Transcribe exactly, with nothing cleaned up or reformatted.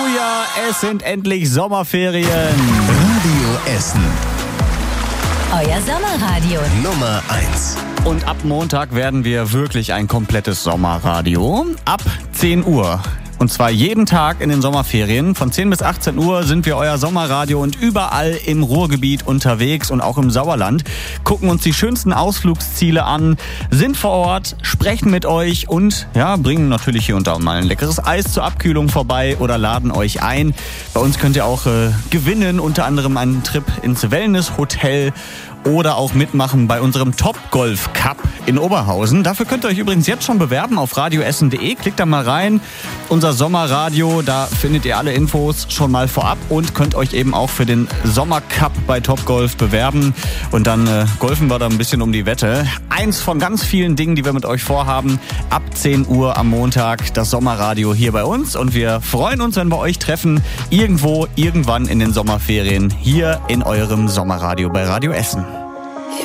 Halleluja, es sind endlich Sommerferien. Radio Essen. Euer Sommerradio. Nummer eins. Und ab Montag werden wir wirklich ein komplettes Sommerradio. Ab zehn Uhr. Und zwar jeden Tag in den Sommerferien. Von zehn bis achtzehn Uhr sind wir euer Sommerradio und überall im Ruhrgebiet unterwegs und auch im Sauerland. Gucken uns die schönsten Ausflugsziele an, sind vor Ort, sprechen mit euch und ja, bringen natürlich hier und da mal ein leckeres Eis zur Abkühlung vorbei oder laden euch ein. Bei uns könnt ihr auch äh, gewinnen, unter anderem einen Trip ins Wellness-Hotel oder auch mitmachen bei unserem Top-Golf Cup in Oberhausen. Dafür könnt ihr euch übrigens jetzt schon bewerben auf radioessen punkt de. Klickt da mal rein. Unser Sommerradio, da findet ihr alle Infos schon mal vorab und könnt euch eben auch für den Sommercup bei Topgolf bewerben. Und dann äh, golfen wir da ein bisschen um die Wette. Eins von ganz vielen Dingen, die wir mit euch vorhaben. Ab zehn Uhr am Montag das Sommerradio hier bei uns. Und wir freuen uns, wenn wir euch treffen. Irgendwo, irgendwann in den Sommerferien hier in eurem Sommerradio bei Radio Essen.